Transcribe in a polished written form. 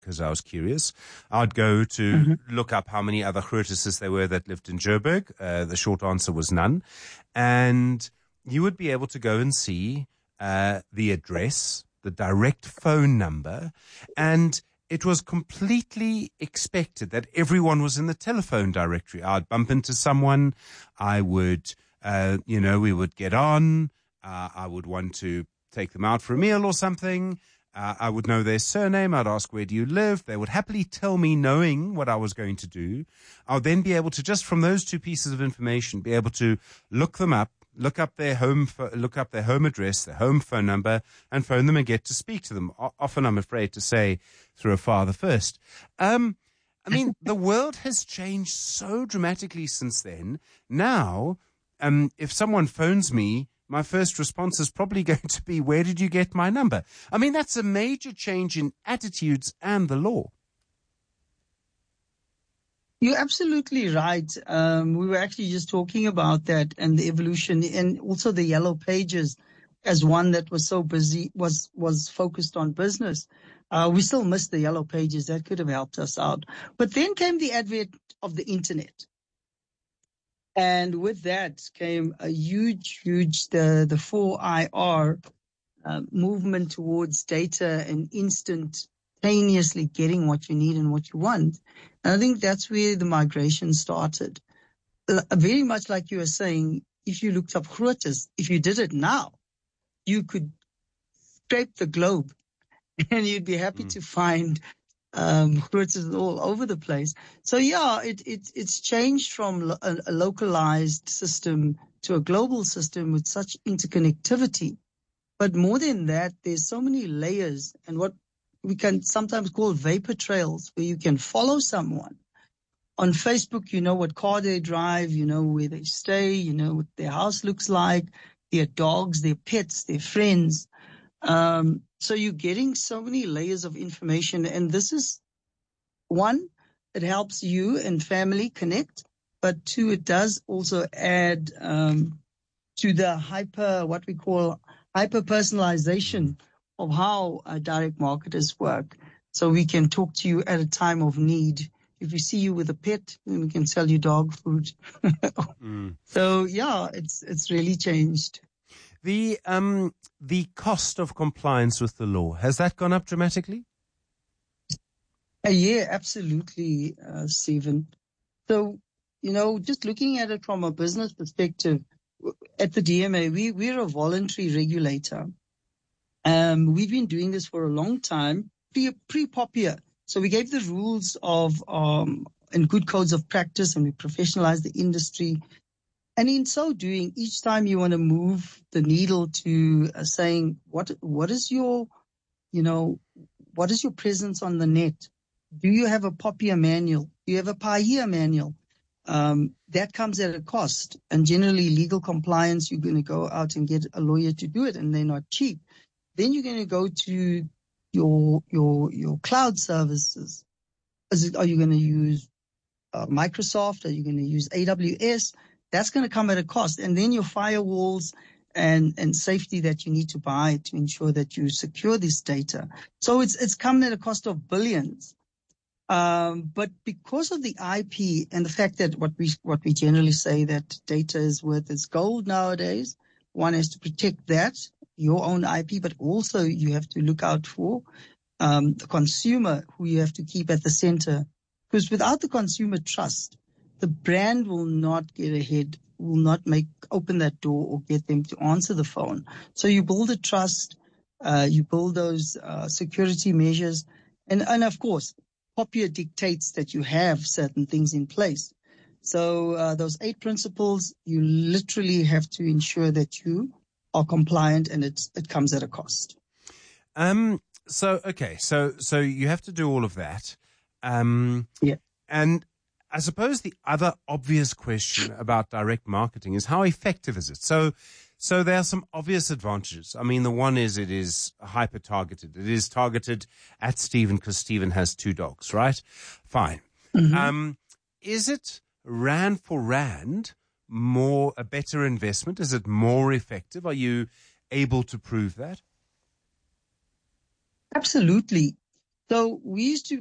because I was curious. I'd go to look up how many other Groothuses there were that lived in Joburg. The short answer was none. And you would be able to go and see the address, the direct phone number, and it was completely expected that everyone was in the telephone directory. I'd bump into someone, I would, we would get on, I would want to take them out for a meal or something. I would know their surname. I'd ask, where do you live? They would happily tell me, knowing what I was going to do. I would then be able to, just from those two pieces of information, be able to look them up, look up their home address, their home phone number, and phone them and get to speak to them. Often, I'm afraid to say, through a father first. The world has changed so dramatically since then. Now, if someone phones me, my first response is probably going to be, where did you get my number? I mean, that's a major change in attitudes and the law. You're absolutely right. We were actually just talking about that and the evolution, and also the Yellow Pages as one that was so busy, was focused on business. We still miss the Yellow Pages. That could have helped us out. But then came the advent of the internet. And with that came a huge, the 4IR movement towards data and instantaneously getting what you need and what you want. And I think that's where the migration started. Very much like you were saying, if you looked up Groothuis, if you did it now, you could scrape the globe and you'd be happy to find Groothuis all over the place. So yeah, it's changed from a localized system to a global system with such interconnectivity. But more than that, there's so many layers, and what we can sometimes call vapor trails, where you can follow someone. On Facebook, you know what car they drive, you know where they stay, you know what their house looks like, their dogs, their pets, their friends. So you're getting so many layers of information, and this is, one, it helps you and family connect, but two, it does also add to the what we call hyper personalization of how direct marketers work. So we can talk to you at a time of need. If we see you with a pet, then we can sell you dog food. So yeah, it's really changed. The cost of compliance with the law, has that gone up dramatically? Yeah, absolutely, Stephen. So, just looking at it from a business perspective, at the DMA, we're a voluntary regulator. We've been doing this for a long time, pre-POPIA. So we gave the rules of and good codes of practice, and we professionalized the industry. And in so doing, each time you want to move the needle to saying, what is your presence on the net? Do you have a POPIA manual? Do you have a PAIA manual? That comes at a cost. And generally, legal compliance, you're going to go out and get a lawyer to do it, and they're not cheap. Then you're going to go to your cloud services. Are you going to use Microsoft? Are you going to use AWS? That's going to come at a cost. And then your firewalls and safety that you need to buy to ensure that you secure this data. So it's coming at a cost of billions. But because of the IP and the fact that what we generally say that data is worth its gold nowadays, one has to protect that, your own IP, but also you have to look out for the consumer, who you have to keep at the center. Because without the consumer trust, the brand will not get ahead, will not open that door or get them to answer the phone. So you build a trust, you build those security measures, and of course, POPIA dictates that you have certain things in place. So those 8 principles, you literally have to ensure that you are compliant, and it comes at a cost. So you have to do all of that. Yeah. And I suppose the other obvious question about direct marketing is, how effective is it? So there are some obvious advantages. I mean, the one is it is hyper-targeted. It is targeted at Stephen because Stephen has 2 dogs, right? Fine. Mm-hmm. Is it rand for rand a better investment? Is it more effective? Are you able to prove that? Absolutely. So we used to